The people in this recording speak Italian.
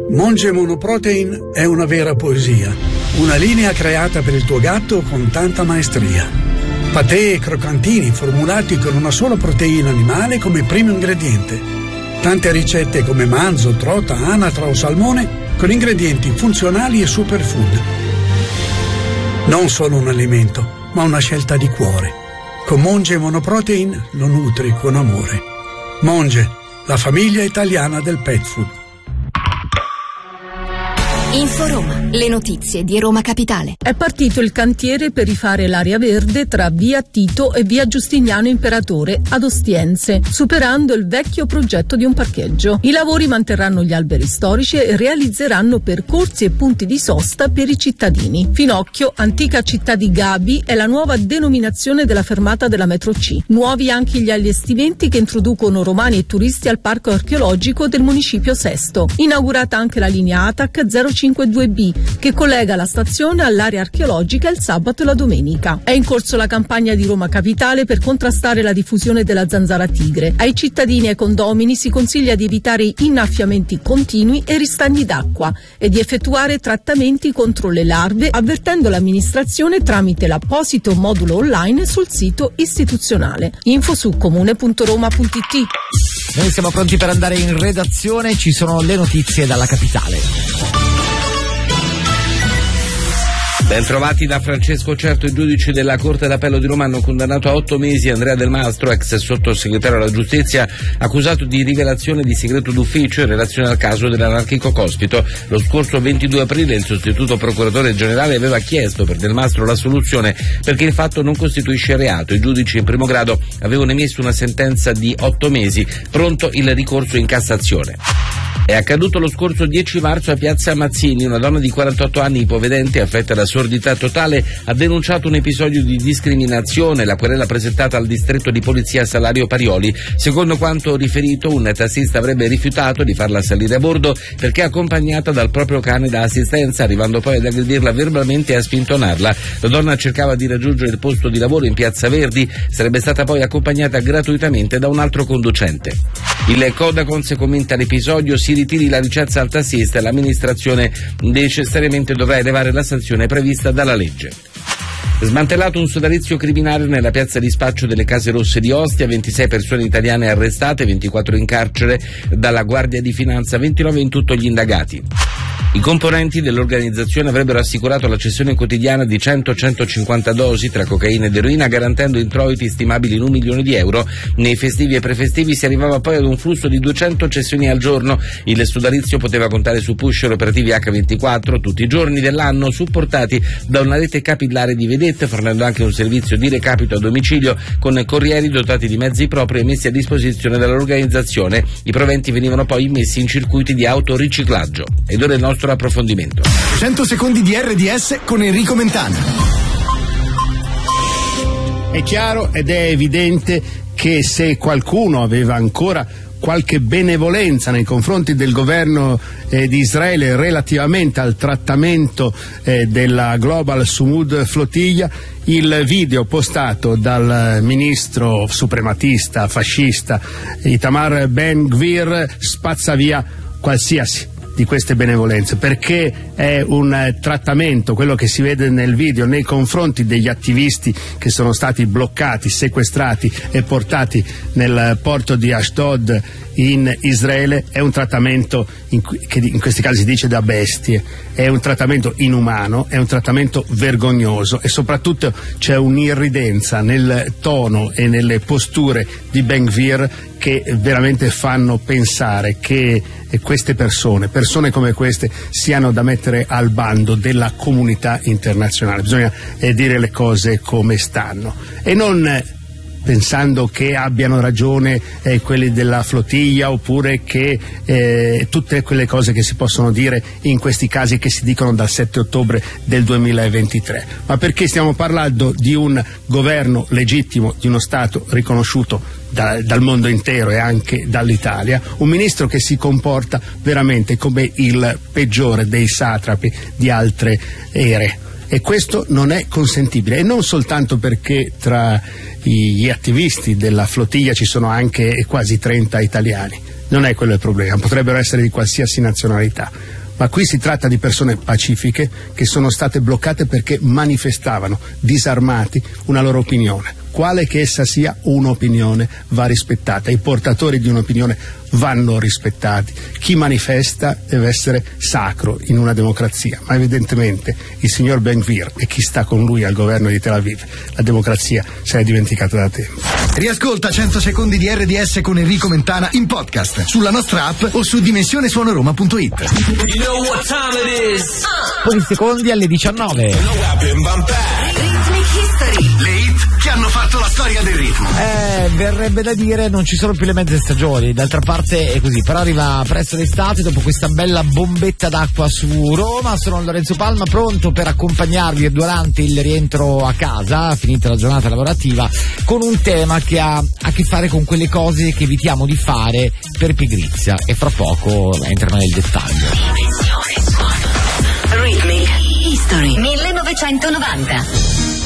Monge Monoprotein è una vera poesia, una linea creata per il tuo gatto con tanta maestria. Patè e croccantini formulati con una sola proteina animale come primo ingrediente. Tante ricette come manzo, trota, anatra o salmone con ingredienti funzionali e superfood. Non solo un alimento, ma una scelta di cuore. Con Monge Monoprotein lo nutri con amore. Monge, la famiglia italiana del pet food. Inforoma, le notizie di Roma Capitale. È partito il cantiere per rifare l'area verde tra via Tito e via Giustiniano Imperatore ad Ostiense, superando il vecchio progetto di un parcheggio. I lavori manterranno gli alberi storici e realizzeranno percorsi e punti di sosta per i cittadini. Finocchio, antica città di Gabi, è la nuova denominazione della fermata della metro C. Nuovi anche gli allestimenti che introducono romani e turisti al parco archeologico del municipio Sesto. Inaugurata anche la linea ATAC 052B che collega la stazione all'area archeologica il sabato e la domenica. È in corso la campagna di Roma Capitale per contrastare la diffusione della zanzara tigre. Ai cittadini e ai condomini si consiglia di evitare innaffiamenti continui e ristagni d'acqua e di effettuare trattamenti contro le larve, avvertendo l'amministrazione tramite l'apposito modulo online sul sito istituzionale. Info su comune.roma.it. Noi siamo pronti per andare in redazione, ci sono le notizie dalla capitale. Ben trovati da Francesco Certo. I giudici della Corte d'Appello di Roma hanno condannato a 8 mesi Andrea Del Mastro, ex sottosegretario alla giustizia, accusato di rivelazione di segreto d'ufficio in relazione al caso dell'anarchico Cospito. Lo scorso 22 aprile il sostituto procuratore generale aveva chiesto per Del Mastro l'assoluzione perché il fatto non costituisce reato. I giudici in primo grado avevano emesso una sentenza di 8 mesi, pronto il ricorso in Cassazione. È accaduto lo scorso 10 marzo a Piazza Mazzini. Una donna di 48 anni ipovedente affetta da sordità totale ha denunciato un episodio di discriminazione. La querela presentata al distretto di polizia Salario Parioli. Secondo quanto riferito, un tassista avrebbe rifiutato di farla salire a bordo perché accompagnata dal proprio cane da assistenza, arrivando poi ad aggredirla verbalmente e a spintonarla. La donna cercava di raggiungere il posto di lavoro in Piazza Verdi, sarebbe stata poi accompagnata gratuitamente da un altro conducente. Il Codacons commenta l'episodio, si ritiri la licenza al tassista e l'amministrazione necessariamente dovrà elevare la sanzione prevista dalla legge. Smantellato un sodalizio criminale nella piazza di spaccio delle Case Rosse di Ostia, 26 persone italiane arrestate, 24 in carcere dalla Guardia di Finanza, 29 in tutto gli indagati. I componenti dell'organizzazione avrebbero assicurato la cessione quotidiana di 100-150 dosi tra cocaina ed eroina, garantendo introiti stimabili in €1 milione. Nei festivi e prefestivi si arrivava poi ad un flusso di 200 cessioni al giorno. Il sodalizio poteva contare su pusher operativi H24 tutti i giorni dell'anno, supportati da una rete capillare di vedette, fornendo anche un servizio di recapito a domicilio con corrieri dotati di mezzi propri e messi a disposizione dall'organizzazione. I proventi venivano poi immessi in circuiti di autoriciclaggio. Ed ora il nostro approfondimento. 100 secondi di RDS con Enrico Mentana. È chiaro ed è evidente che se qualcuno aveva ancora qualche benevolenza nei confronti del governo di Israele relativamente al trattamento della Global Sumud Flottiglia, il video postato dal ministro suprematista fascista Itamar Ben Gvir spazza via qualsiasi di queste benevolenze, perché è un trattamento, quello che si vede nel video, nei confronti degli attivisti che sono stati bloccati, sequestrati e portati nel porto di Ashdod in Israele, è un trattamento che in questi casi si dice da bestie, è un trattamento inumano, è un trattamento vergognoso e soprattutto c'è un'irridenza nel tono e nelle posture di Ben Gvir che veramente fanno pensare che queste persone come queste siano da mettere al bando della comunità internazionale. Bisogna dire le cose come stanno e non pensando che abbiano ragione quelli della flottiglia oppure che tutte quelle cose che si possono dire in questi casi che si dicono dal 7 ottobre del 2023, ma perché stiamo parlando di un governo legittimo, di uno Stato riconosciuto dal mondo intero e anche dall'Italia, un ministro che si comporta veramente come il peggiore dei satrapi di altre ere. E questo non è consentibile, e non soltanto perché tra gli attivisti della flottiglia ci sono anche quasi 30 italiani, Non è quello il problema, potrebbero essere di qualsiasi nazionalità. Ma qui si tratta di persone pacifiche che sono state bloccate perché manifestavano, disarmati, una loro opinione. Quale che essa sia, un'opinione va rispettata. I portatori di un'opinione vanno rispettati. Chi manifesta deve essere sacro in una democrazia. Ma evidentemente il signor Ben Gvir e chi sta con lui al governo di Tel Aviv, la democrazia se l'è dimenticata da tempo. Riascolta 100 secondi di RDS con Enrico Mentana in podcast sulla nostra app o su dimensionesuonoroma.it. Pochi secondi alle 19. Le hit che hanno fatto la storia del ritmo. Verrebbe da dire non ci sono più le mezze stagioni, d'altra parte è così, però arriva presto l'estate dopo questa bella bombetta d'acqua su Roma. Sono Lorenzo Palma, pronto per accompagnarvi durante il rientro a casa, finita la giornata lavorativa, con un tema che ha a che fare con quelle cose che evitiamo di fare per pigrizia, e fra poco entrano nel dettaglio. Rhythmic History 1990.